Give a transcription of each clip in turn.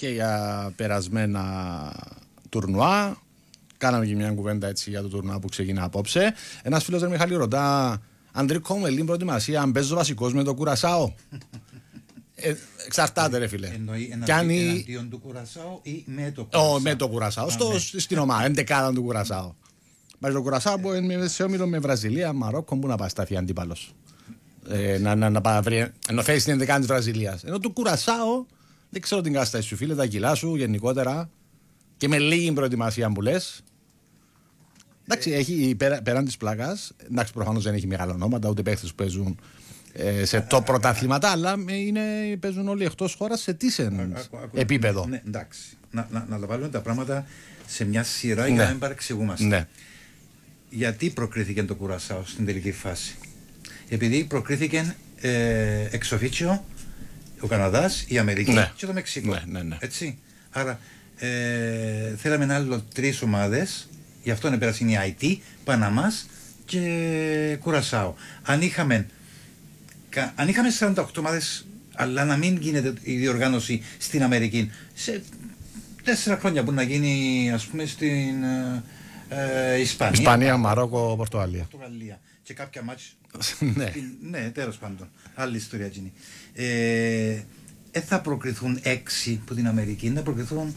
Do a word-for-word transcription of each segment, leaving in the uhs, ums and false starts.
και για περασμένα τουρνουά. Κάναμε και μια κουβέντα έτσι για το τουρνουά που ξεκινά απόψε. Ένας φίλος, Μιχάλη, ρωτά, Αντρίκο Μελίν προετοιμασία, αν παίζω βασικός με το Κουρασάο. Ε, εξαρτάται, ρε φίλε. Εννοεί εναντίον του Κουρασάου ή με το Κουρασάο? Oh, με το Κουρασάο. Στο, στην ομάδα, εντεκάδα του Κουρασάου. Μα το Κουρασάο που είναι σε όμιλο με Βραζιλία, Μαρόκο, που να πάει σταθεί αντίπαλος. Ε, να, να, να πάει βρει, ενώ φέρει την εντεκάδα της Βραζιλίας. Ενώ του Κουρασάο, δεν ξέρω την κατάσταση σου, φίλε, τα κιλά σου γενικότερα και με λίγη προετοιμασία που λες. Εντάξει, έχει πέρα, πέραν της πλάκας, εντάξει, προφανώς δεν έχει μεγάλα ονόματα, ούτε παίχτες που παίζουν ε, σε top πρωταθλήματα, αλλά είναι, παίζουν όλοι εκτός χώρας σε τίσεν επίπεδο. Ναι, εντάξει. Να, να, να τα βάλουμε τα πράγματα σε μια σειρά, ναι, για να μην παρεξηγούμαστε. Ναι. Γιατί προκρίθηκε το Κουρασάο στην τελική φάση? Επειδή προκρίθηκε ε, εξ οφίτσιο ο Καναδάς, η Αμερική, ναι, και το Μεξικό. Ναι, ναι, ναι. Έτσι. Άρα ε, θέλαμε ένα άλλο τρεις ομάδες. Γι' αυτό πέρασε η άι τι, Παναμάς και Κουρασάο. Αν είχαμε, αν είχαμε σαράντα οκτώ ομάδες, αλλά να μην γίνεται η διοργάνωση στην Αμερική, σε τέσσερα χρόνια που να γίνει, ας πούμε, στην ε, Ισπανία. Ισπανία, Μαρόκο, Πορτογαλία. Πορτογαλία. Και κάποια μάτς. Ναι. Ναι, τέλος πάντων. Άλλη ιστορία γίνει. Ε, ε, θα προκριθούν έξι από την Αμερική, θα προκριθούν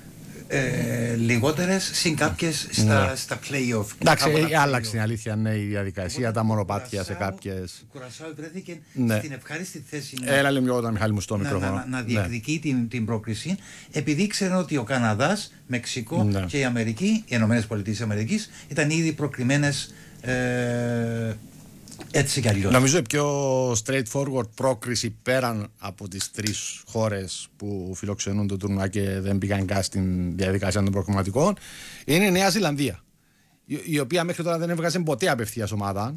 Ε, λιγότερες συν κάποιες στα, ναι, στα play-off. Εντάξει, άλλαξε την αλήθεια, ναι, η διαδικασία, οπότε, τα μονοπάτια σε κάποιες. Ο Κουρασάο βρέθηκε, ναι, στην ευχάριστη θέση. Έλα λέμε εγώ, Μιχάλη μου, στο μικρόφωνο. Να, να, να διεκδικεί, ναι, την, την πρόκριση, επειδή ήξερε ότι ο Καναδάς, Μεξικό, ναι, και η Αμερική, οι Ηνωμένες Πολιτείες της Αμερικής, ήταν ήδη προκριμένες. Ε, Έτσι κι αλλιώς. Νομίζω η πιο straightforward πρόκριση πέραν από τις τρεις χώρες που φιλοξενούν το τουρνουά και δεν πήγαν καν στην διαδικασία των προκριματικών είναι η Νέα Ζηλανδία, η, η οποία μέχρι τώρα δεν έβγαζε ποτέ απευθείας ομάδα.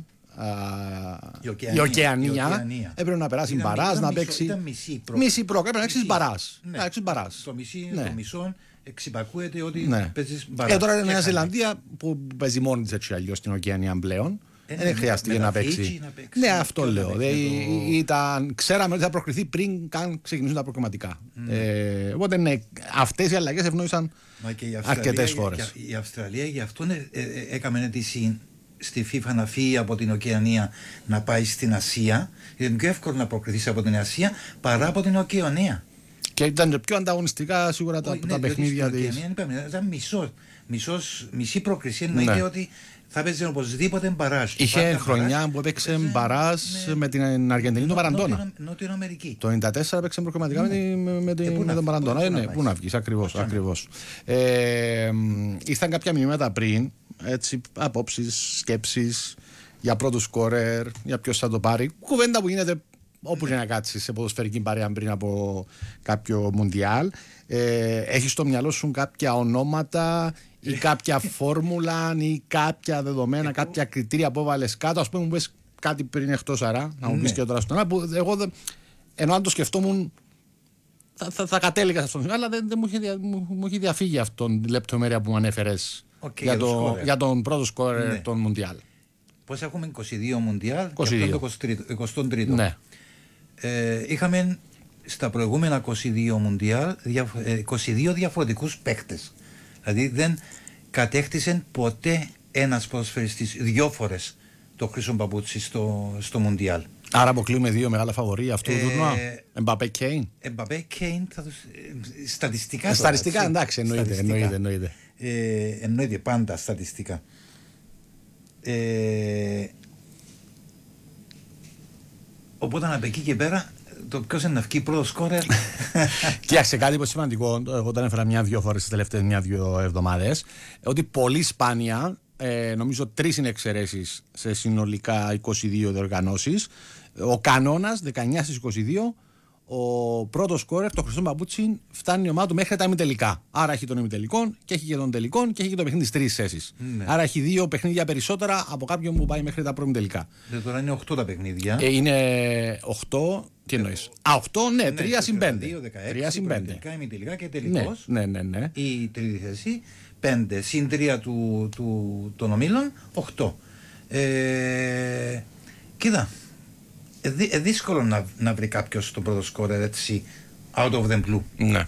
Η Οκεανία, η Οκεανία, η Οκεανία. Έπρεπε να περάσει μπαράζ, να παίξει. Ήταν μισή προ... Μισή προ, έπρεπε να παίξει μπαράζ. Ναι. Το μισή, ναι, το μισό εξυπακούεται ότι, ναι, παίζεις μπαράζ. Και τώρα είναι η Νέα Ζηλανδία που παίζει μόνη της έτσι αλλιώς στην Ωκεανία πλέον. Δεν ε, χρειάστηκε να παίξει. να παίξει. Ναι, αυτό λέω. Δε, το... ήταν, ξέραμε ότι θα προκριθεί πριν καν ξεκινήσουν τα προκριματικά. Mm. Ε, οπότε ναι, αυτές οι αλλαγές ευνόησαν αρκετές φορές. Η Αυστραλία γι' αυτό ε, ε, έκαμε αίτηση στη FIFA να φύγει από την Ωκεανία να πάει στην Ασία. Είναι πιο εύκολο να προκριθεί από την Ασία παρά από την Ωκεανία. Και ήταν πιο ανταγωνιστικά σίγουρα τα, ναι, τα παιχνίδια της. Ήταν μισό, μισός, μισή πρόκριση. Εννοείται, ναι, ότι θα παίζει οπωσδήποτε μπαράζ. Είχε Πάτα χρονιά μπαράζ, που έπαιξε μπαράζ, ναι, με την Αργεντινή τον Μαραντόνα. Νότιο Αμερική. Το ενενήντα τέσσερα έπαιξε προκριματικά, ναι, με, με, με, με τον Μαραντόνα. Ναι, πού να βγεις, ακριβώς. ακριβώς. Ε, ήρθαν κάποια μηνύματα πριν, έτσι, απόψεις, σκέψεις για πρώτο σκόρερ, για ποιος θα το πάρει. Κουβέντα που γίνεται όπου και να κάτσεις σε ποδοσφαιρική παρέα πριν από κάποιο μουντιάλ. Ε, έχεις στο μυαλό σου κάποια ονόματα ή κάποια φόρμουλα ή κάποια δεδομένα, κάποια κριτήρια που έβαλες κάτω? Ας πούμε μου πες κάτι πριν εκτός αέρα, να μου πεις και τώρα στον αέρα, που εγώ δεν, ενώ αν το σκεφτόμουν θα, θα, θα κατέληγα σε αυτόν, αλλά δεν, δεν μου, είχε, μου, μου είχε διαφύγει αυτόν τη λεπτομέρεια που μου ανέφερες, okay, για, το, για τον πρώτο σκόρερ, ναι, των μουντιάλ. Πώς έχουμε είκοσι δύο μουντιάλ είκοσι δύο. Και αυτό το εικοστό τρίτο. Ναι. Ε, είχαμε στα προηγούμενα είκοσι δύο μουντιάλ είκοσι δύο διαφορετικούς παίκτες. Δηλαδή δεν κατέκτησε ποτέ ένας ποδοσφαιριστής δυο φορές το χρυσό παπούτσι στο, στο μουντιάλ. Άρα αποκλείουμε δύο μεγάλα φαβορί αυτού του τουρνουά. Εμπαπέ Κέιν. Εμπαπέ Κέιν, στατιστικά. Στατιστικά, εντάξει, εννοείται. εννοείται, εννοείται. Ε, εννοείται πάντα στατιστικά. Ε, οπότε από εκεί και πέρα, το ποιος είναι να βγει πρώτο σκόρερ. Κοίταξε κάτι που σημαντικό. Εγώ το έφερα μια-δυο φορές τις τελευταίες μια-δυο εβδομάδες. Ότι πολύ σπάνια, ε, νομίζω τρεις είναι εξαιρέσεις σε συνολικά είκοσι δύο διοργανώσεις. Ο κανόνας δεκαεννιά στις είκοσι δύο, ο πρώτος σκόρερ, το χρυσό παπούτσι, φτάνει η ομάδα του μέχρι τα ημιτελικά. Άρα έχει τον ημιτελικών και έχει και τον τελικών και έχει και το παιχνίδι στις τρεις θέσεις. Ναι. Άρα έχει δύο παιχνίδια περισσότερα από κάποιον που πάει μέχρι τα προημιτελικά. Δηλαδή τώρα είναι οκτώ τα παιχνίδια. Ε, είναι οκτώ. Τι εννοείς? Α, οκτώ, ναι, τρία συν πέντε. τρία συν πέντε. Τελικά, ημιτελικά και τελικός. Ναι, ναι, ναι, ναι. Η τρίτη θέση, πέντε συν τρία του, του, των ομίλων, οκτώ. Ε, κοίτα. Ε, δύσκολο να, να βρει κάποιος τον πρώτο σκόρερ έτσι out of the blue. Ναι.